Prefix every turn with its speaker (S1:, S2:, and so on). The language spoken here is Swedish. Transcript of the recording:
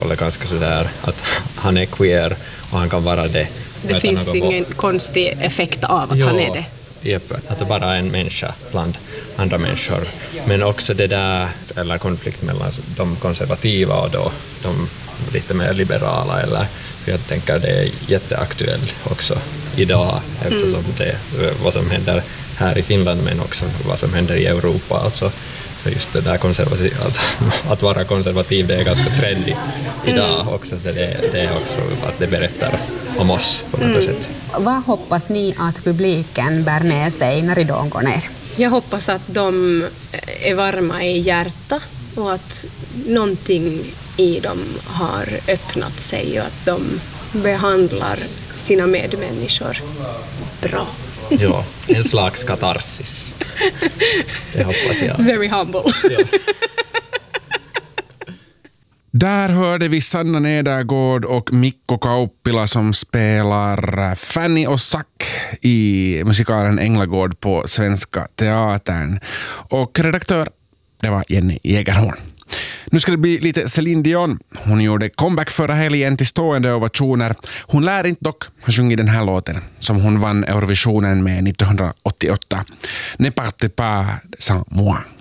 S1: Eller ganska sådär att han är queer och han kan vara det.
S2: Det finns ingen konstig effekt av att han är det.
S1: Japp, alltså bara en människa bland andra människor. Men också det där, eller konflikt mellan de konservativa och då de lite mer liberala. Eller, för jag tänker det är jätteaktuellt också idag eftersom det vad som händer här i Finland men också vad som händer i Europa. Alltså, så just det där att vara konservativ, det är ganska trendigt idag också. Så det är också att det berättar om oss på något sätt.
S3: Vad hoppas ni att publiken bär med sig när ridån går ner?
S2: Jag hoppas att de är varma i hjärta och att någonting i dem har öppnat sig och att de behandlar sina medmänniskor bra.
S1: Ja, en slags katarsis. Det hoppas jag.
S2: Very humble.
S1: Ja.
S4: Där hörde vi Sanna Nedergård och Mikko Kauppila som spelar Fanny och Zack i musikalen Änglagård på Svenska Teatern. Och redaktör, det var Jenny Jägerhorn. Nu ska det bli lite Céline Dion. Hon gjorde comeback förra helgen till stående ovationer. Hon lär inte dock ha sjungit den här låten som hon vann Eurovisionen med 1988. Ne partez pas sans moi.